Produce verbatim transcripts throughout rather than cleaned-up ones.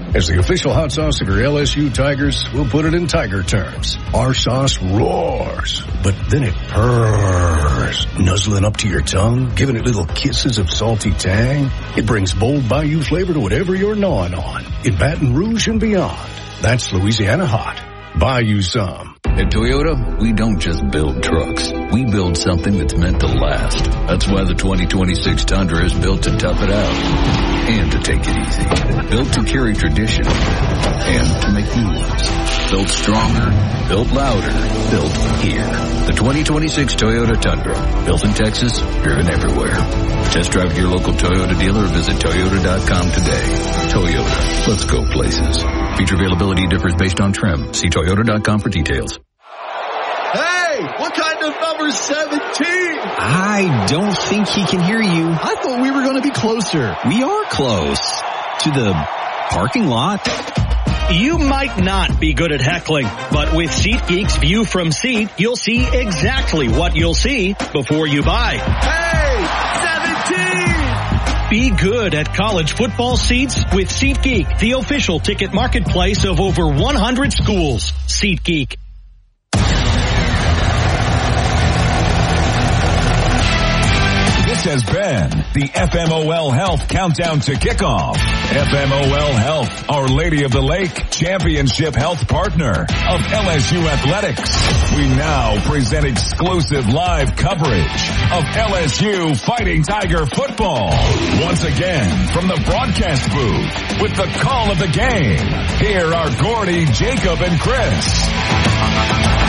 As the official hot sauce of your L S U Tigers, we'll put it in Tiger terms. Our sauce roars, but then it purrs, nuzzling up to your tongue, giving it little kisses of salty tang. It brings bold Bayou flavor to whatever you're gnawing on. In Baton Rouge and beyond, that's Louisiana Hot. Bayou some. At Toyota, we don't just build trucks. We build something that's meant to last. That's why the twenty twenty-six Tundra is built to tough it out and to take it easy. Built to carry tradition and to make new ones. Built stronger, built louder, built here. The twenty twenty-six Toyota Tundra. Built in Texas, driven everywhere. Test drive your local Toyota dealer or visit Toyota dot com today. Toyota. Let's go places. Feature availability differs based on trim. See Toyota dot com for details. Hey, what kind of number seventeen? I don't think he can hear you. I thought we were going to be closer. We are close to the parking lot. You might not be good at heckling, but with SeatGeek's View from Seat, you'll see exactly what you'll see before you buy. Hey, seventeen! Be good at college football seats with SeatGeek, the official ticket marketplace of over one hundred schools. SeatGeek. This has been the F M O L Health Countdown to Kickoff. F M O L Health, Our Lady of the Lake, championship health partner of L S U Athletics. We now present exclusive live coverage of L S U Fighting Tiger football. Once again, from the broadcast booth, with the call of the game, here are Gordy, Jacob, and Chris.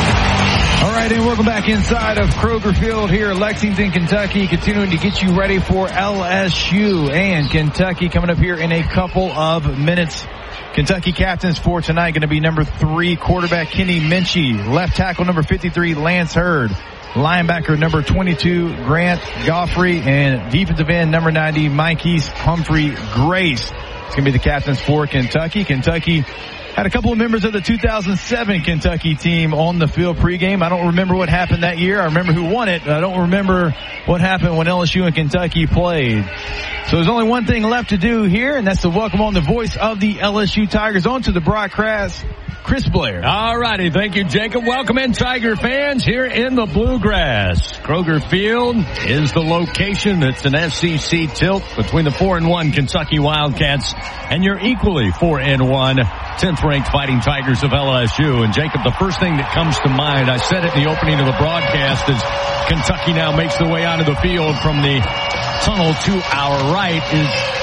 All right, and welcome back inside of Kroger Field here in Lexington, Kentucky, continuing to get you ready for L S U and Kentucky coming up here in a couple of minutes. Kentucky captains for tonight going to be number three quarterback Kenny Minchie, left tackle number fifty-three Lance Hurd, linebacker number twenty-two Grant Goffrey, and defensive end number ninety Mikey's Humphrey Grace. It's going to be the captains for Kentucky. Kentucky had a couple of members of the two thousand seven Kentucky team on the field pregame. I don't remember what happened that year. I remember who won it. I don't remember what happened when L S U and Kentucky played. So there's only one thing left to do here, and that's to welcome on the voice of the L S U Tigers onto the broadcast, Chris Blair. All righty. Thank you, Jacob. Welcome in, Tiger fans, here in the Bluegrass. Kroger Field is the location. It's an S E C tilt between the four and one Kentucky Wildcats and your equally four and one tenth ranked Fighting Tigers of L S U. And Jacob, the first thing that comes to mind, I said it in the opening of the broadcast, as Kentucky now makes their way onto the field from the tunnel to our right, is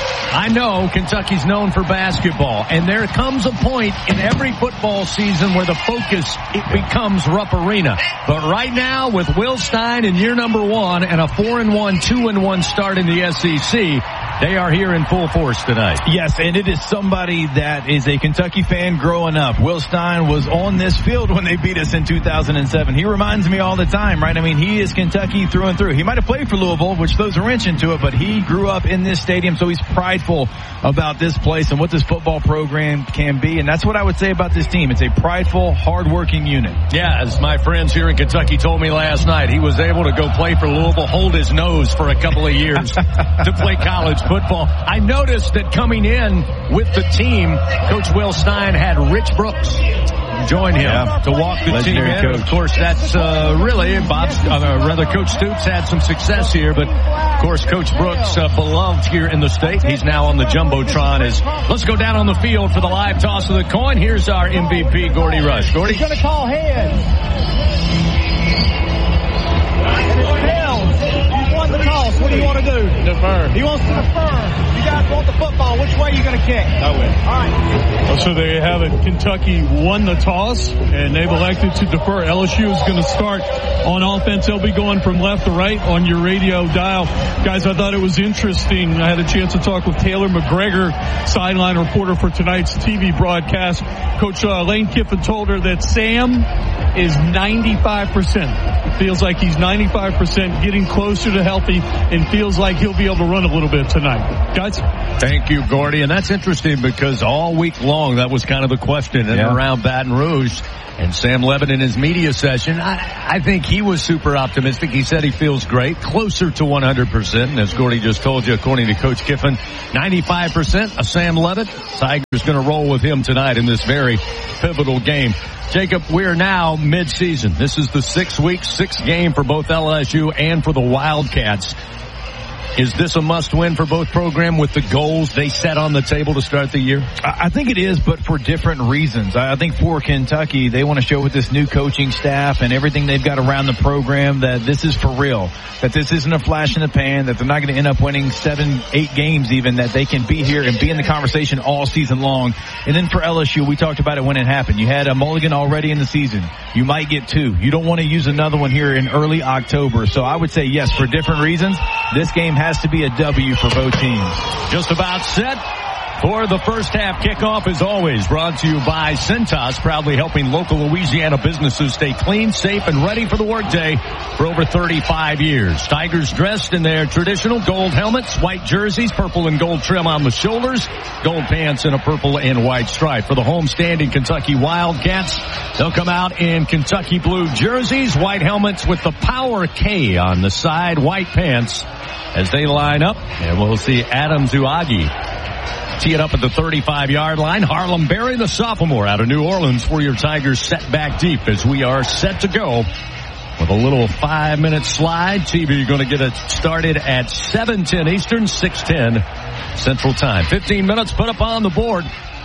I know Kentucky's known for basketball, and there comes a point in every football season where the focus, it becomes Rupp Arena. But right now, with Will Stein in year number one and a four and one, two and one start in the S E C, they are here in full force tonight. Yes, and it is somebody that is a Kentucky fan growing up. Will Stein was on this field when they beat us in two thousand seven. He reminds me all the time, right? I mean, he is Kentucky through and through. He might have played for Louisville, which throws a wrench into it, but he grew up in this stadium, so he's prideful about this place and what this football program can be. And that's what I would say about this team. It's a prideful, hard-working unit. Yeah, as my friends here in Kentucky told me last night, he was able to go play for Louisville, hold his nose for a couple of years to play college football. I noticed that coming in with the team, Coach Will Stein had Rich Brooks join him yeah. to walk the Legendary team in. Coach. Of course, that's uh, really, Bob's, uh, rather, Coach Stoops had some success here, but of course, Coach Brooks, uh, beloved here in the state. He's now on the Jumbotron. As let's go down on the field for the live toss of the coin. Here's our M V P, Gordy Rush. Gordy? He's going to call heads. He's won the toss. What do you want to do? Defer. He wants to defer. You guys want the football. Which way are you going to kick? I will. All right. So there you have it. Kentucky won the toss, and they've elected to defer. L S U is going to start on offense. They'll be going from left to right on your radio dial. Guys, I thought it was interesting. I had a chance to talk with Taylor McGregor, sideline reporter for tonight's T V broadcast. Coach uh, Lane Kiffin told her that Sam is ninety-five percent. It feels like he's ninety-five percent, getting closer to healthy, and feels like he'll be able to run a little bit tonight. Guys? Tigers. Thank you, Gordy. And that's interesting because all week long that was kind of the question in yeah. and around Baton Rouge. And Sam Levitt in his media session, I, I think he was super optimistic. He said he feels great, closer to one hundred percent. And as Gordy just told you, according to Coach Kiffin, ninety-five percent of Sam Levitt. Tigers going to roll with him tonight in this very pivotal game. Jacob, we're now mid-season. This is the six-week, six-game for both L S U and for the Wildcats. Is this a must-win for both programs with the goals they set on the table to start the year? I think it is, but for different reasons. I think for Kentucky, they want to show with this new coaching staff and everything they've got around the program that this is for real, that this isn't a flash in the pan, that they're not going to end up winning seven, eight games even, that they can be here and be in the conversation all season long. And then for L S U, we talked about it when it happened. You had a mulligan already in the season. You might get two. You don't want to use another one here in early October. So I would say yes, for different reasons, this game has to be a W for both teams. Just about set for the first half. Kickoff, as always, brought to you by Cintas, proudly helping local Louisiana businesses stay clean, safe, and ready for the workday for over thirty-five years. Tigers dressed in their traditional gold helmets, white jerseys, purple and gold trim on the shoulders, gold pants, and a purple and white stripe. For the home-standing Kentucky Wildcats, they'll come out in Kentucky blue jerseys, white helmets with the Power K on the side, white pants as they line up, and we'll see Adam Zuagi tee it up at the thirty-five-yard line. Harlem Berry, the sophomore out of New Orleans, for your Tigers set back deep as we are set to go with a little five-minute slide. T V going to get it started at seven ten Eastern, six ten Central Time. fifteen minutes put up on the board.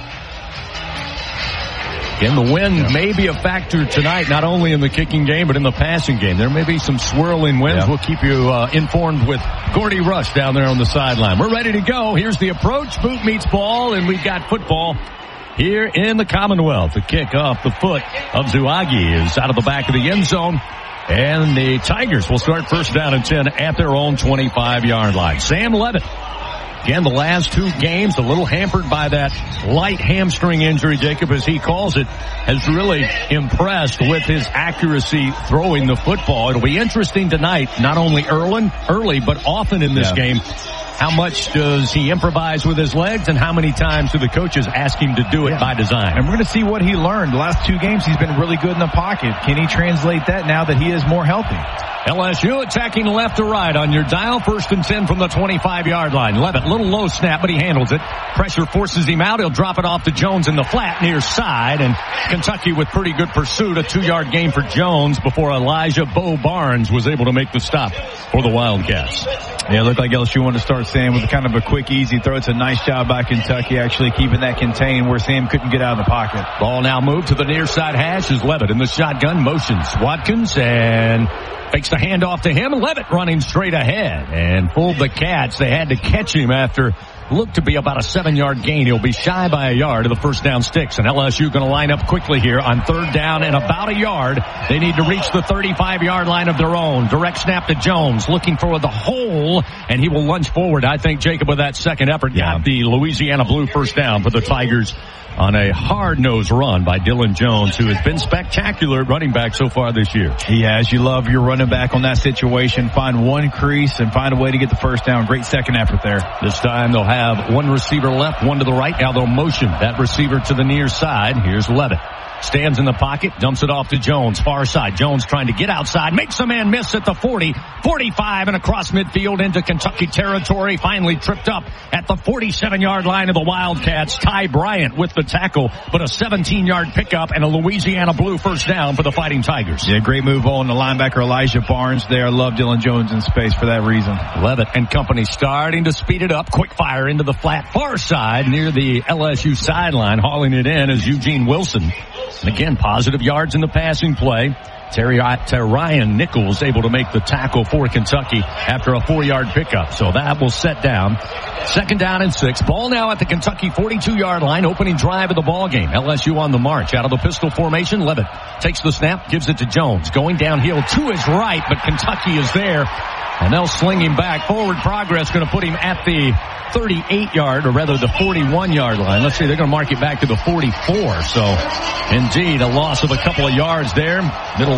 Again, the wind yeah. may be a factor tonight, not only in the kicking game, but in the passing game. There may be some swirling winds. Yeah. We'll keep you uh, informed with Gordy Rush down there on the sideline. We're ready to go. Here's the approach. Boot meets ball, and we've got football here in the Commonwealth. The kick off the foot of Zuagi is out of the back of the end zone. And the Tigers will start first down and ten at their own twenty-five-yard line. Sam Levitt. Again, the last two games, a little hampered by that light hamstring injury, Jacob, as he calls it, has really impressed with his accuracy throwing the football. It'll be interesting tonight, not only early, early but often in this yeah. game. How much does he improvise with his legs, and how many times do the coaches ask him to do it yeah. by design? And we're going to see what he learned. The last two games, he's been really good in the pocket. Can he translate that now that he is more healthy? L S U attacking left to right on your dial. First and ten from the twenty-five-yard line. Levitt, little low snap, but he handles it. Pressure forces him out. He'll drop it off to Jones in the flat near side. And Kentucky with pretty good pursuit. A two-yard gain for Jones before Elijah Bo Barnes was able to make the stop for the Wildcats. Yeah, it looked like L S U wanted to start Sam with kind of a quick, easy throw. It's a nice job by Kentucky actually keeping that contained where Sam couldn't get out of the pocket. Ball now moved to the near side hash as Levitt in the shotgun motions Watkins and fakes the handoff to him. Levitt running straight ahead and fooled the Cats. They had to catch him after looked to be about a seven-yard gain. He'll be shy by a yard of the first down sticks. And L S U going to line up quickly here on third down and about a yard. They need to reach the thirty-five-yard line of their own. Direct snap to Jones, looking for the hole, and he will lunge forward. I think Jacob with that second effort yeah. got the Louisiana Blue first down for the Tigers on a hard-nosed run by Dylan Jones, who has been spectacular at running back so far this year. He has. You love your running back on that situation. Find one crease and find a way to get the first down. Great second effort there. This time they'll have one receiver left, one to the right. Now they'll motion that receiver to the near side. Here's Levitt. Stands in the pocket, dumps it off to Jones, far side. Jones trying to get outside, makes a man miss at the forty, forty-five, and across midfield into Kentucky territory. Finally tripped up at the forty-seven-yard line of the Wildcats. Ty Bryant with the tackle, but a seventeen-yard pickup and a Louisiana Blue first down for the Fighting Tigers. Yeah, great move on the linebacker Elijah Barnes there. I love Dylan Jones in space for that reason. Levitt and company starting to speed it up. Quick fire into the flat far side near the L S U sideline. Hauling it in is Eugene Wilson. And again, positive yards in the passing play. Terry, Ryan Nichols able to make the tackle for Kentucky after a four-yard pickup. So that will set down. Second down and six. Ball now at the Kentucky forty-two-yard line. Opening drive of the ball game. L S U on the march out of the pistol formation. Levitt takes the snap, gives it to Jones. Going downhill to his right, but Kentucky is there. And they'll sling him back. Forward progress going to put him at the thirty-eight-yard, or rather the forty-one-yard line. Let's see, they're going to mark it back to the forty-four. So, indeed, a loss of a couple of yards there. Middle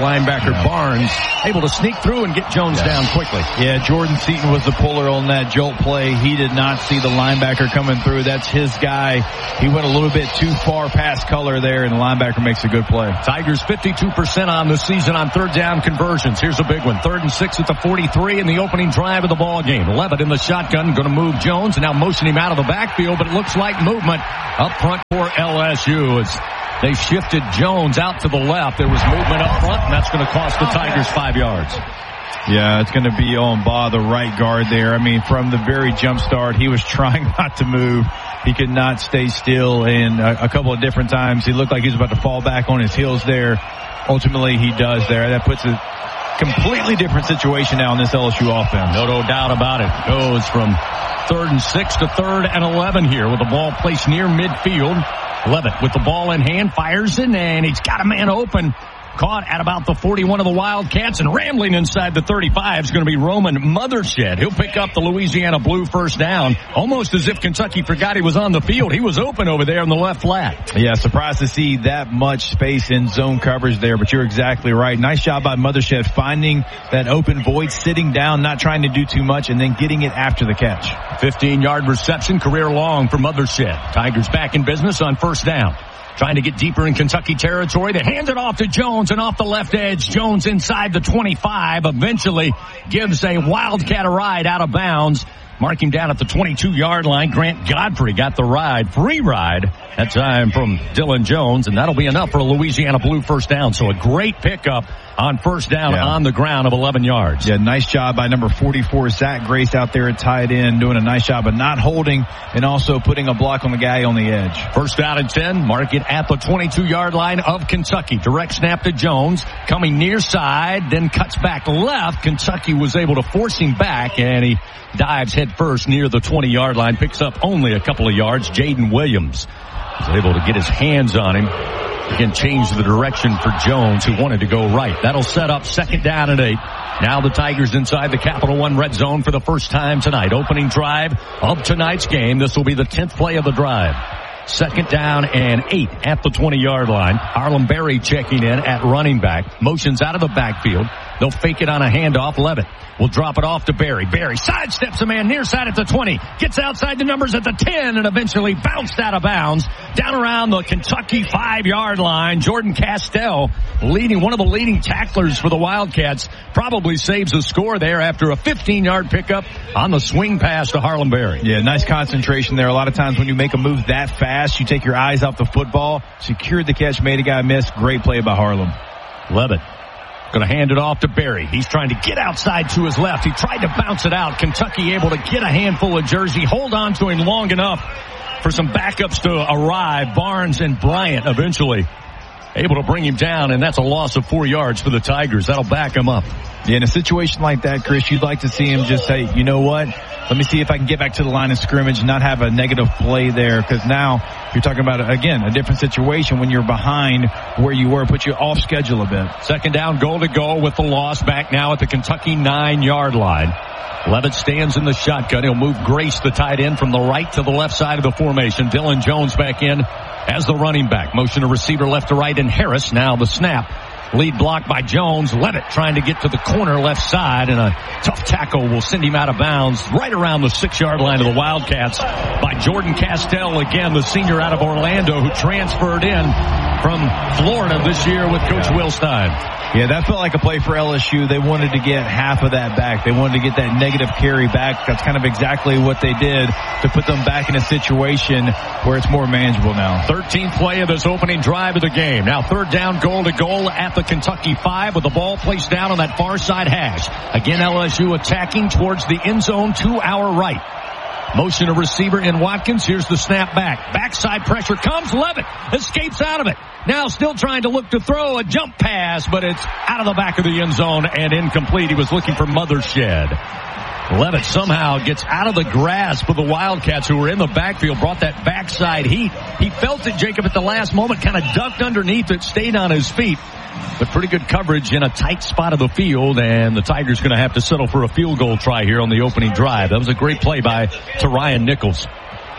linebacker Barnes able to sneak through and get Jones yeah. down quickly. Yeah, Jordan Seaton was the puller on that jolt play. He did not see the linebacker coming through. That's his guy. He went a little bit too far past color there, and the linebacker makes a good play. Tigers fifty-two percent on the season on third down conversions. Here's a big one. Third and six at the forty-three in the opening drive of the ball game. Levitt in the shotgun, going to move Jones, and now motion him out of the backfield, but it looks like movement up front for L S U. It's They shifted Jones out to the left. There was movement up front, and that's going to cost the Tigers five yards. Yeah, it's going to be on Ba, the right guard there. I mean, from the very jump start, he was trying not to move. He could not stay still, and a, a couple of different times he looked like he was about to fall back on his heels there. Ultimately, he does there. That puts a completely different situation now in this L S U offense. No, no doubt about it. Goes from third and six to third and eleven here with the ball placed near midfield. Levitt with the ball in hand, fires in, and he's got a man open. Caught at about the forty-one of the Wildcats, and rambling inside the thirty-five is going to be Roman Mothershed. He'll pick up the Louisiana Blue first down, almost as if Kentucky forgot he was on the field. He was open over there in the left flat. Yeah, surprised to see that much space in zone coverage there, but you're exactly right. Nice job by Mothershed finding that open void, sitting down, not trying to do too much, and then getting it after the catch. fifteen-yard reception, career long for Mothershed. Tigers back in business on first down. Trying to get deeper in Kentucky territory. They hand it off to Jones, and off the left edge, Jones inside the twenty-five eventually gives a Wildcat a ride out of bounds. Mark him down at the twenty-two-yard line. Grant Godfrey got the ride, free ride, that time from Dylan Jones, and that'll be enough for a Louisiana Blue first down. So a great pickup on first down yeah. on the ground of eleven yards. Yeah, nice job by number forty-four, Zach Grace, out there at tight end, doing a nice job of not holding and also putting a block on the guy on the edge. First down and ten, mark it at the twenty-two-yard line of Kentucky. Direct snap to Jones, coming near side, then cuts back left. Kentucky was able to force him back, and he dives head first near the twenty-yard line, picks up only a couple of yards. Jaden Williams was able to get his hands on him. Again, change the direction for Jones, who wanted to go right. That'll set up second down and eight. Now the Tigers inside the Capital One red zone for the first time tonight. Opening drive of tonight's game. This will be the tenth play of the drive. Second down and eight at the twenty-yard line. Harlem Berry checking in at running back. Motions out of the backfield. They'll fake it on a handoff. Levitt will drop it off to Berry. Berry sidesteps a man near side at the twenty. Gets outside the numbers at the ten and eventually bounced out of bounds. Down around the Kentucky five-yard line. Jordan Castell, leading one of the leading tacklers for the Wildcats, probably saves the score there after a fifteen-yard pickup on the swing pass to Harlem Berry. Yeah, nice concentration there. A lot of times when you make a move that fast, you take your eyes off the football. Secured the catch, made a guy miss. Great play by Harlem. Levitt going to hand it off to Berry. He's trying to get outside to his left. He tried to bounce it out. Kentucky able to get a handful of jersey, hold on to him long enough for some backups to arrive. Barnes and Bryant eventually able to bring him down, and that's a loss of four yards for the Tigers. That'll back him up. Yeah, in a situation like that, Chris, you'd like to see him just say, you know what, let me see if I can get back to the line of scrimmage and not have a negative play there, because now you're talking about, again, a different situation when you're behind where you were, put you off schedule a bit. Second down, goal to go with the loss, back now at the Kentucky nine-yard line. Levitt stands in the shotgun. He'll move Grace, the tight end, from the right to the left side of the formation. Dylan Jones back in as the running back. Motion to receiver left to right, and Harris now the snap. Lead block by Jones. Levitt trying to get to the corner left side, and a tough tackle will send him out of bounds right around the six-yard line of the Wildcats by Jordan Castell, again, the senior out of Orlando who transferred in from Florida this year with Coach Will Stein. Yeah, that felt like a play for L S U. They wanted to get half of that back. They wanted to get that negative carry back. That's kind of exactly what they did to put them back in a situation where it's more manageable now. thirteenth play of this opening drive of the game. Now third down, goal to goal at the Kentucky five with the ball placed down on that far side hash. Again, L S U attacking towards the end zone to our right. Motion to receiver in Watkins. Here's the snap back. Backside pressure comes. Levitt escapes out of it. Now still trying to look to throw a jump pass, but it's out of the back of the end zone and incomplete. He was looking for Mothershed. Levitt somehow gets out of the grasp of the Wildcats, who were in the backfield, brought that backside heat. He felt it, Jacob, at the last moment, kind of ducked underneath it, stayed on his feet. But pretty good coverage in a tight spot of the field, and the Tigers going to have to settle for a field goal try here on the opening drive. That was a great play by Ryan Nichols.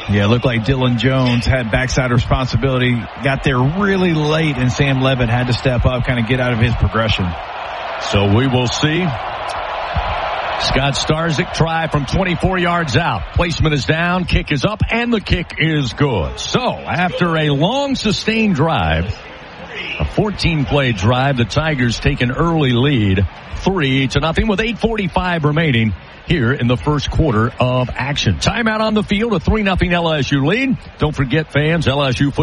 Yeah, it looked like Dylan Jones had backside responsibility, got there really late, and Sam Levitt had to step up, kind of get out of his progression. So we will see. Scott Starzyk try from twenty-four yards out. Placement is down, kick is up, and the kick is good. So after a long sustained drive, a fourteen-play drive, the Tigers take an early lead, three to nothing with eight forty-five remaining here in the first quarter of action. Timeout on the field, a three nothing L S U lead. Don't forget, fans, L S U football